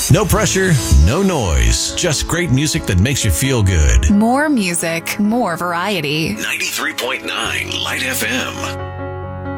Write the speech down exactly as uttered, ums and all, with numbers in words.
No pressure, no noise. Just great music that makes you feel good. More music, more variety. ninety-three point nine Light F M.